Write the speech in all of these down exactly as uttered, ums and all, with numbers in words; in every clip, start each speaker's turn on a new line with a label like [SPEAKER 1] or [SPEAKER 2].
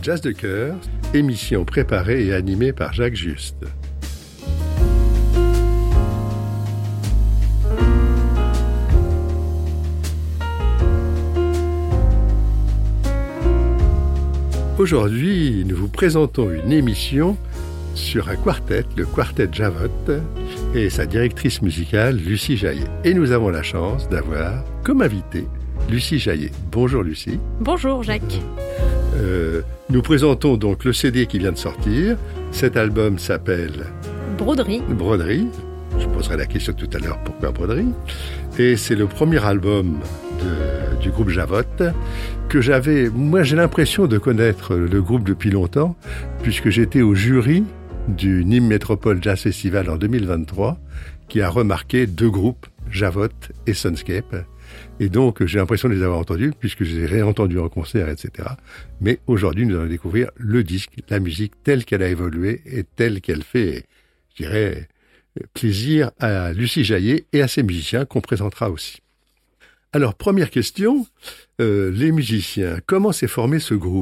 [SPEAKER 1] Jazz de cœur, émission préparée et animée par Jacques Juste. Aujourd'hui, nous vous présentons une émission sur un quartet, le quartet Javotte, et sa directrice musicale, Lucie Jaillet. Et nous avons la chance d'avoir comme invitée Lucie Jaillet. Bonjour Lucie.
[SPEAKER 2] Bonjour Jacques.
[SPEAKER 1] Euh, nous présentons donc le C D qui vient de sortir. Cet album s'appelle
[SPEAKER 2] Broderie.
[SPEAKER 1] Broderie. Je poserai la question tout à l'heure, pourquoi Broderie. Et c'est le premier album de, du groupe Javotte que j'avais... Moi, j'ai l'impression de connaître le groupe depuis longtemps, puisque j'étais au jury du Nîmes Métropole Jazz Festival en deux mille vingt-trois, qui a remarqué deux groupes, Javotte et Sunscape. Et donc, j'ai l'impression de les avoir entendus, puisque je les ai réentendus en concert, et cetera. Mais aujourd'hui, nous allons découvrir le disque, la musique telle qu'elle a évolué et telle qu'elle fait, je dirais, plaisir à Lucie Jaillet et à ses musiciens qu'on présentera aussi. Alors, première question, euh, les musiciens, comment s'est formé ce groupe ?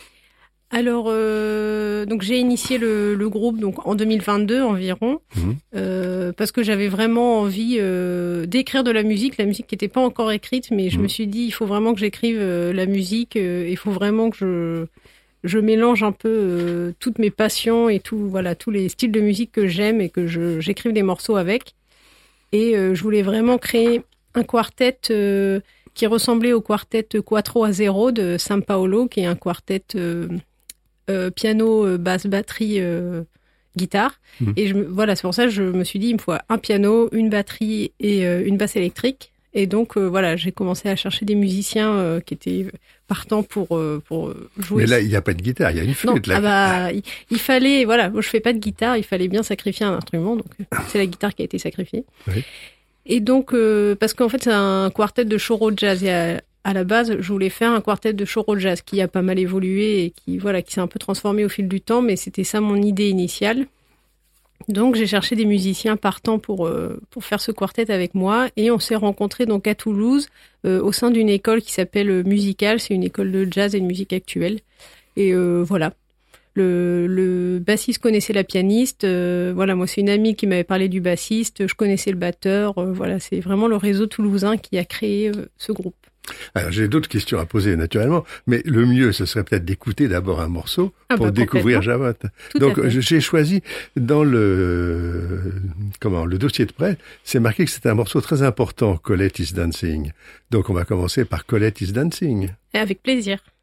[SPEAKER 2] Alors, euh, donc j'ai initié le, le groupe donc en deux mille vingt-deux environ, mmh. euh, parce que j'avais vraiment envie euh, d'écrire de la musique, la musique qui n'était pas encore écrite, mais je mmh. me suis dit il faut vraiment que j'écrive euh, la musique, euh, il faut vraiment que je je mélange un peu euh, toutes mes passions et tout voilà tous les styles de musique que j'aime et que je j'écrive des morceaux avec. Et euh, je voulais vraiment créer un quartet euh, qui ressemblait au quartet Quattro a Zero de San Paolo, qui est un quartet euh, Euh, piano, euh, basse, batterie, euh, guitare. Mmh. Et je, voilà, c'est pour ça que je me suis dit, il me faut un piano, une batterie et euh, une basse électrique. Et donc, euh, voilà, j'ai commencé à chercher des musiciens euh, qui étaient partants pour, euh, pour jouer.
[SPEAKER 1] Mais là, il n'y a pas de guitare, il y a une flûte.
[SPEAKER 2] Non,
[SPEAKER 1] là.
[SPEAKER 2] Ah bah, il, il fallait, voilà, moi je fais pas de guitare, il fallait bien sacrifier un instrument, donc c'est la guitare qui a été sacrifiée. Oui. Et donc, euh, parce qu'en fait, c'est un quartet de choro jazz. Et à, à la base, je voulais faire un quartet de choro jazz qui a pas mal évolué et qui, voilà, qui s'est un peu transformé au fil du temps, mais c'était ça mon idée initiale. Donc, j'ai cherché des musiciens partants pour euh, pour faire ce quartet avec moi, et on s'est rencontrés donc à Toulouse euh, au sein d'une école qui s'appelle Musical. C'est une école de jazz et de musique actuelle. Et euh, voilà. Le, le bassiste connaissait la pianiste. Euh, voilà, moi c'est une amie qui m'avait parlé du bassiste. Je connaissais le batteur. Euh, voilà, c'est vraiment le réseau toulousain qui a créé euh, ce groupe.
[SPEAKER 1] Alors, j'ai d'autres questions à poser, naturellement, mais le mieux, ce serait peut-être d'écouter d'abord un morceau ah pour bah, découvrir Javotte. Donc, j'ai choisi dans le, comment, le dossier de prêt, c'est marqué que c'est un morceau très important, Colette is Dancing. Donc, on va commencer par Colette is Dancing.
[SPEAKER 2] Avec plaisir.